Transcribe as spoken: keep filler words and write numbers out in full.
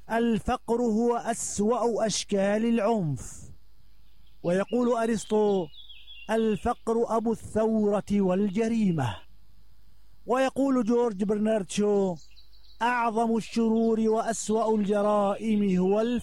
الفقر هو أسوأ أشكال العنف. ويقول أرسطو: الفقر أبو الثورة والجريمة. ويقول جورج برنارد شو: أعظم الشرور وأسوأ الجرائم هو الفقر.